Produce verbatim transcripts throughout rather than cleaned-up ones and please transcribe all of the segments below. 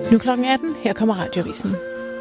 Nu klokken atten, her kommer Radioavisen.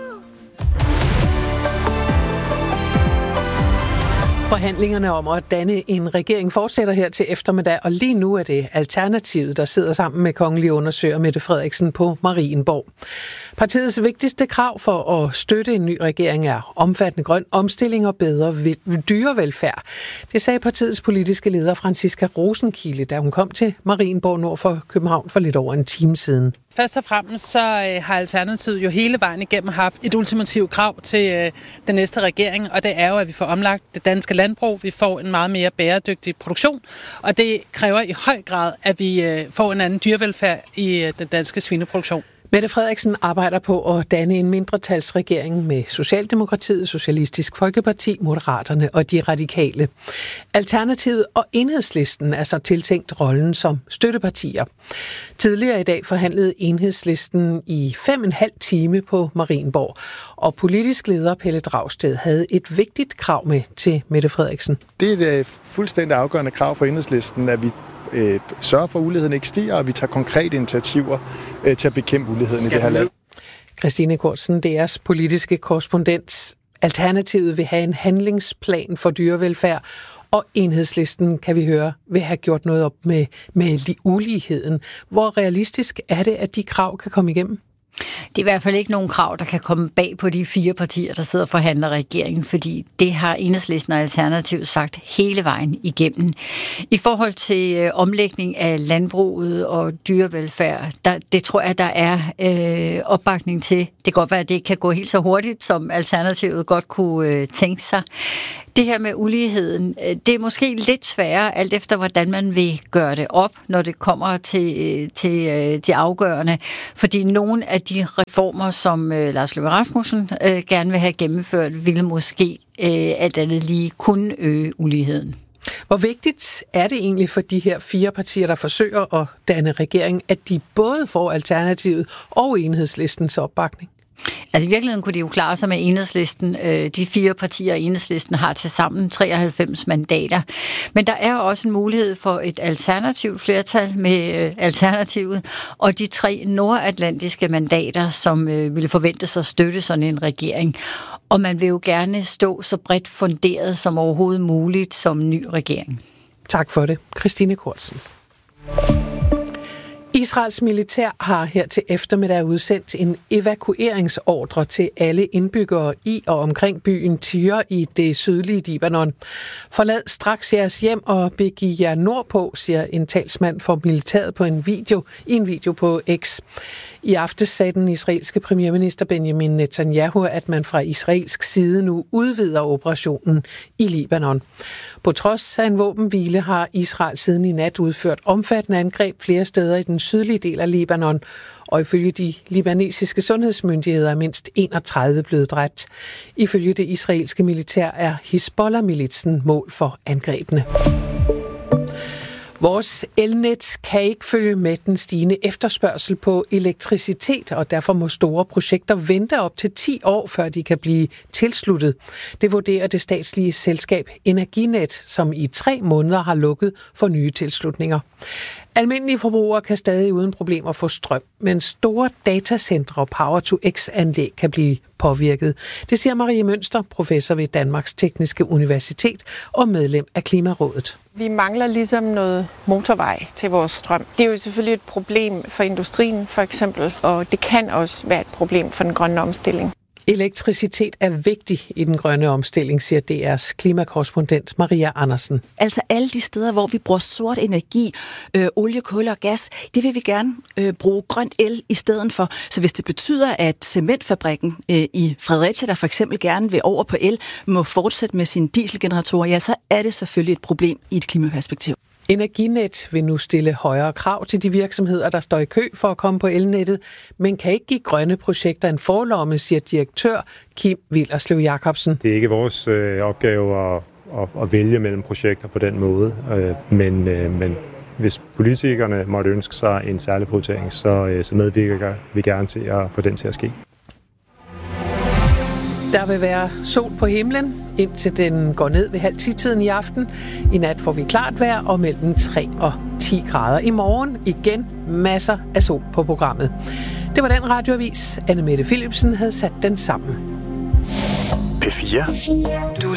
Forhandlingerne om at danne en regering fortsætter her til eftermiddag, og lige nu er det Alternativet, der sidder sammen med kongelig undersøger Mette Frederiksen på Marienborg. Partiets vigtigste krav for at støtte en ny regering er omfattende grøn omstilling og bedre dyrevelfærd. Det sagde partiets politiske leder Franciska Rosenkilde, da hun kom til Marienborg nord for København for lidt over en time siden. Først og fremmest så har Alternativet jo hele vejen igennem haft et ultimativt krav til øh, den næste regering, og det er jo, at vi får omlagt det danske landbrug, vi får en meget mere bæredygtig produktion, og det kræver i høj grad, at vi øh, får en anden dyrevelfærd i øh, den danske svineproduktion. Mette Frederiksen arbejder på at danne en mindretalsregering med Socialdemokratiet, Socialistisk Folkeparti, Moderaterne og De Radikale. Alternativet og Enhedslisten er så tiltænkt rollen som støttepartier. Tidligere i dag forhandlede Enhedslisten i fem og en halv time på Marienborg, og politisk leder Pelle Dragsted havde et vigtigt krav med til Mette Frederiksen. Det er et fuldstændig afgørende krav for Enhedslisten, at vi Øh, sørge for, at uligheden ikke stiger, og vi tager konkrete initiativer øh, til at bekæmpe uligheden i det her land. Christine Kortsen, D R's politiske korrespondent. Alternativet vil have en handlingsplan for dyrevelfærd, og Enhedslisten, kan vi høre, vil have gjort noget op med, med uligheden. Hvor realistisk er det, at de krav kan komme igennem? Det er i hvert fald ikke nogen krav, der kan komme bag på de fire partier, der sidder og forhandler regeringen, fordi det har Enhedslisten og Alternativet sagt hele vejen igennem. I forhold til øh, omlægning af landbruget og dyrevelfærd, der, det tror jeg, der er øh, opbakning til. Det kan godt være, at det ikke kan gå helt så hurtigt, som Alternativet godt kunne øh, tænke sig. Det her med uligheden, det er måske lidt sværere, alt efter hvordan man vil gøre det op, når det kommer til, til, til afgørende. Fordi nogle af de reformer, som Lars Løkke Rasmussen øh, gerne vil have gennemført, ville måske øh, alt andet lige kunne øge uligheden. Hvor vigtigt er det egentlig for de her fire partier, der forsøger at danne regering, at de både får Alternativet og Enhedslistens opbakning? Altså i virkeligheden kunne de jo klare sig med Enhedslisten. De fire partier i Enhedslisten har til sammen treoghalvfems mandater. Men der er også en mulighed for et alternativt flertal med Alternativet, og de tre nordatlantiske mandater, som ville forventes at støtte sådan en regering. Og man vil jo gerne stå så bredt funderet som overhovedet muligt som ny regering. Tak for det, Christine Kortsen. Israels militær har her til eftermiddag udsendt en evakueringsordre til alle indbyggere i og omkring byen Tyre i det sydlige Libanon. Forlad straks jeres hjem og begiv jer nordpå, siger en talsmand for militæret på en video, i en video på X. I aftes sagde den israelske premierminister Benjamin Netanyahu, at man fra israelsk side nu udvider operationen i Libanon. På trods af en våbenhvile har Israel siden i nat udført omfattende angreb flere steder i den sydlige del af Libanon, og ifølge de libanesiske sundhedsmyndigheder er mindst enogtredive blevet dræbt. Ifølge det israelske militær er Hizbollah-militsen mål for angrebene. Vores elnet kan ikke følge med den stigende efterspørgsel på elektricitet, og derfor må store projekter vente op til ti år, før de kan blive tilsluttet. Det vurderer det statslige selskab Energinet, som i tre måneder har lukket for nye tilslutninger. Almindelige forbrugere kan stadig uden problemer få strøm, men store datacentre og Power-to-X-anlæg kan blive påvirket. Det siger Marie Mønster, professor ved Danmarks Tekniske Universitet og medlem af Klimarådet. Vi mangler ligesom noget motorvej til vores strøm. Det er jo selvfølgelig et problem for industrien for eksempel, og det kan også være et problem for den grønne omstilling. Elektricitet er vigtig i den grønne omstilling, siger D R's klimakorrespondent Maria Andersen. Altså alle de steder, hvor vi bruger sort energi, øh, olie, kul og gas, det vil vi gerne øh, bruge grønt el i stedet for. Så hvis det betyder, at cementfabrikken øh, i Fredericia, der for eksempel gerne vil over på el, må fortsætte med sine dieselgeneratorer, ja, så er det selvfølgelig et problem i et klimaperspektiv. Energinet vil nu stille højere krav til de virksomheder, der står i kø for at komme på elnettet, men kan ikke give grønne projekter en forlomme, siger direktør Kim Willerslev Jacobsen. Det er ikke vores øh, opgave at, at, at vælge mellem projekter på den måde, øh, men, øh, men hvis politikerne måtte ønske sig en særlig prioritering, så, øh, så medvirker vi gerne til at få den til at ske. Der vil være sol på himlen, indtil den går ned ved halv ti-tiden i aften. I nat får vi klart vejr og mellem tre og ti ti grader. I morgen igen masser af sol på programmet. Det var den radioavis, Anne Mette Philipsen havde sat den sammen. P fire. Du